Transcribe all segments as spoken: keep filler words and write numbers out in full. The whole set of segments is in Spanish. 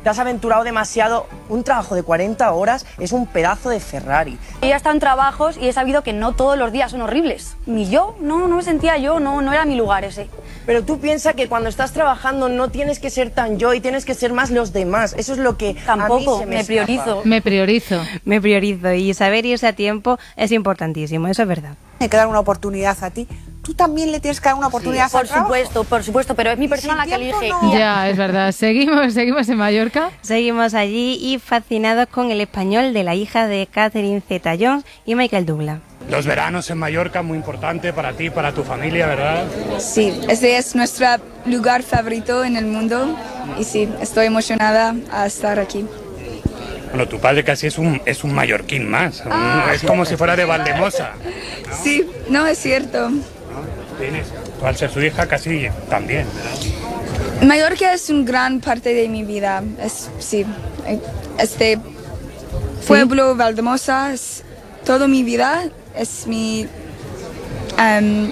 te has aventurado demasiado. Un trabajo de cuarenta horas es un pedazo de Ferrari. Yo he estado en trabajos y he sabido que no todos los días son horribles. Ni yo, no, no me sentía yo, no, no era mi lugar ese. Pero tú piensas que cuando estás trabajando no tienes que ser tan yo y tienes que ser más los demás. Eso es lo que tampoco a mí se me, me escapa. priorizo. Me priorizo. Me priorizo y saber irse a tiempo es importantísimo, eso es verdad. Hay que dar una oportunidad a ti. Tú también le tienes que dar una oportunidad sí, al por trabajo. supuesto, por supuesto, pero es mi persona la que elige. No. Ya, es verdad. Seguimos, seguimos en Mallorca. Seguimos allí y fascinados con el español de la hija de Catherine Zeta-Jones y Michael Douglas. Los veranos en Mallorca, muy importante para ti, para tu familia, ¿verdad? Sí, ese es nuestro lugar favorito en el mundo y sí, estoy emocionada a estar aquí. Bueno, tu padre casi es un, es un mallorquín más, ah. es como si fuera de Valdemosa, ¿no? Sí, no, es cierto. ¿No? Tienes, tú al ser su hija casi también, ¿verdad? Mallorca es una gran parte de mi vida, es, sí, este pueblo, ¿sí? Valdemosa, es toda mi vida, es mi um,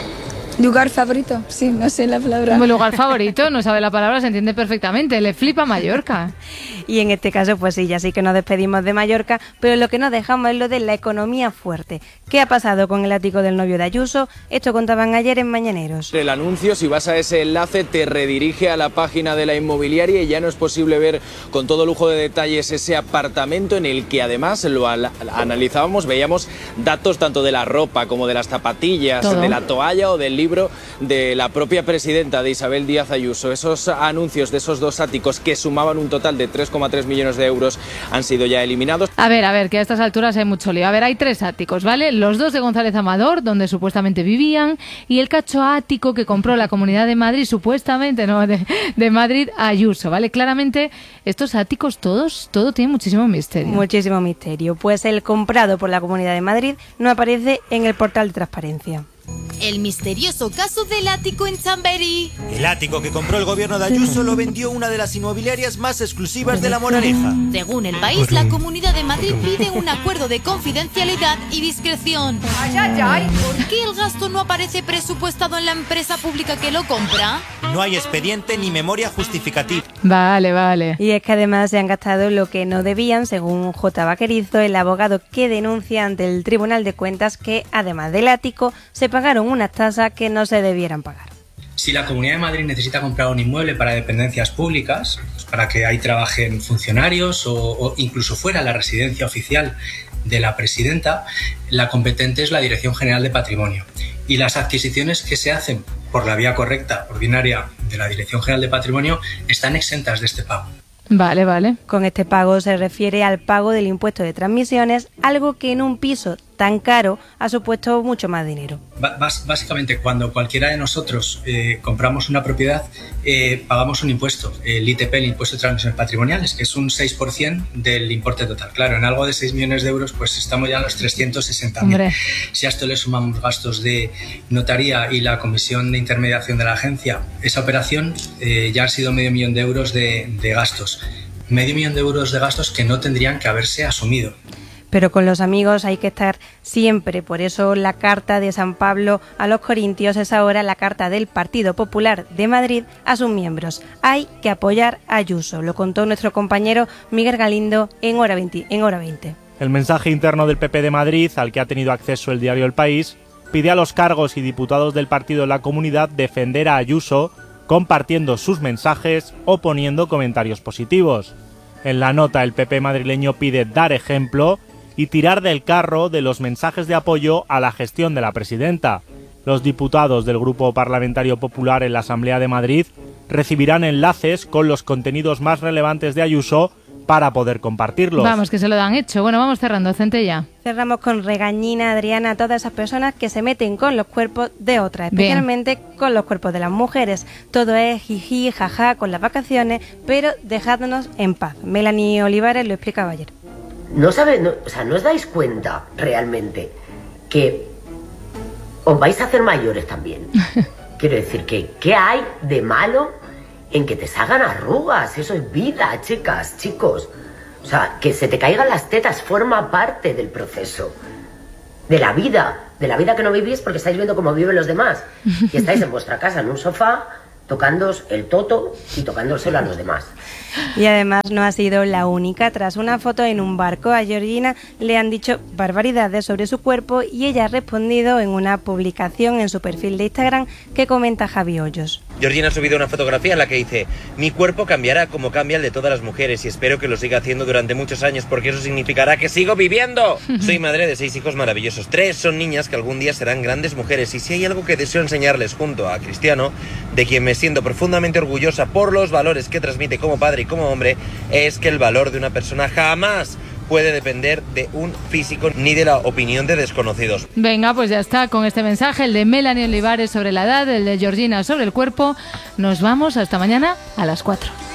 lugar favorito, sí, no sé la palabra. Mi lugar favorito, no sabe la palabra, se entiende perfectamente, le flipa Mallorca. Y en este caso, pues sí, ya sí que nos despedimos de Mallorca, pero lo que nos dejamos es lo de la economía fuerte. ¿Qué ha pasado con el ático del novio de Ayuso? Esto contaban ayer en Mañaneros. El anuncio, si vas a ese enlace, te redirige a la página de la inmobiliaria y ya no es posible ver con todo lujo de detalles ese apartamento en el que además lo analizábamos, veíamos datos tanto de la ropa como de las zapatillas, todo. De la toalla o del libro de la propia presidenta de Isabel Díaz Ayuso. Esos anuncios de esos dos áticos que sumaban un total de tres coma tres millones de euros han sido ya eliminados. A ver, a ver, que a estas alturas hay mucho lío. A ver, hay tres áticos, ¿vale? Los dos de González Amador, donde supuestamente vivían, y el cacho ático que compró la Comunidad de Madrid, supuestamente, no, de, de Madrid Ayuso, ¿vale? Claramente, estos áticos todos, todo tiene muchísimo misterio. Muchísimo misterio. Pues el comprado por la Comunidad de Madrid no aparece en el portal de transparencia. El misterioso caso del ático en Chamberí. El ático que compró el gobierno de Ayuso lo vendió una de las inmobiliarias más exclusivas de La Moraleja. Según El País, la Comunidad de Madrid pide un acuerdo de confidencialidad y discreción. Ay, ay, ay. ¿Por qué el gasto no aparece presupuestado en la empresa pública que lo compra? No hay expediente ni memoria justificativa. Vale, vale. Y es que además se han gastado lo que no debían, según J. Vaquerizo, el abogado que denuncia ante el Tribunal de Cuentas que, además del ático, se pagaron unas tasas que no se debieran pagar. Si la Comunidad de Madrid necesita comprar un inmueble para dependencias públicas, pues para que ahí trabajen funcionarios o, o incluso fuera la residencia oficial de la presidenta, la competente es la Dirección General de Patrimonio. Y las adquisiciones que se hacen por la vía correcta, ordinaria, de la Dirección General de Patrimonio, están exentas de este pago. Vale, vale. Con este pago se refiere al pago del impuesto de transmisiones, algo que en un piso tan caro ha supuesto mucho más dinero. Bás, básicamente, cuando cualquiera de nosotros eh, compramos una propiedad, eh, pagamos un impuesto, el I T P, el impuesto de transmisiones patrimoniales, que es un seis por ciento del importe total. Claro, en algo de seis millones de euros, pues estamos ya en los trescientos sesenta mil. Si a esto le sumamos gastos de notaría y la comisión de intermediación de la agencia, esa operación eh, ya ha sido medio millón de euros de, de gastos. Medio millón de euros de gastos que no tendrían que haberse asumido. Pero con los amigos hay que estar siempre, por eso la carta de San Pablo a los corintios es ahora la carta del Partido Popular de Madrid a sus miembros. Hay que apoyar a Ayuso, lo contó nuestro compañero Miguel Galindo en Hora veinte. En Hora veinte. El mensaje interno del P P de Madrid, al que ha tenido acceso el diario El País, pide a los cargos y diputados del partido en la comunidad defender a Ayuso, compartiendo sus mensajes o poniendo comentarios positivos. En la nota, el P P madrileño pide dar ejemplo y tirar del carro de los mensajes de apoyo a la gestión de la presidenta. Los diputados del Grupo Parlamentario Popular en la Asamblea de Madrid recibirán enlaces con los contenidos más relevantes de Ayuso para poder compartirlos. Vamos, que se lo dan hecho. Bueno, vamos cerrando, Centella. Cerramos con regañina, Adriana, a todas esas personas que se meten con los cuerpos de otras, especialmente Bien. con los cuerpos de las mujeres. Todo es jiji, jaja, con las vacaciones, pero dejadnos en paz. Melanie Olivares lo explicaba ayer. No sabe, no, o sea, no os dais cuenta realmente que os vais a hacer mayores también. Quiero decir que ¿qué hay de malo en que te salgan arrugas? Eso es vida, chicas, chicos. O sea, que se te caigan las tetas forma parte del proceso, de la vida, de la vida que no vivís porque estáis viendo cómo viven los demás y estáis en vuestra casa en un sofá tocándoos el toto y tocándoselo a los demás. Y además no ha sido la única. Tras una foto en un barco, a Georgina le han dicho barbaridades sobre su cuerpo y ella ha respondido en una publicación en su perfil de Instagram que comenta Javi Hoyos. Georgina ha subido una fotografía en la que dice: mi cuerpo cambiará como cambia el de todas las mujeres y espero que lo siga haciendo durante muchos años porque eso significará que sigo viviendo. Soy madre de seis hijos maravillosos. Tres son niñas que algún día serán grandes mujeres y si hay algo que deseo enseñarles junto a Cristiano, de quien me siento profundamente orgullosa por los valores que transmite como padre y como hombre, es que el valor de una persona jamás puede depender de un físico ni de la opinión de desconocidos. Venga, pues ya está, con este mensaje, el de Melanie Olivares sobre la edad, el de Georgina sobre el cuerpo. Nos vamos hasta mañana a las cuatro.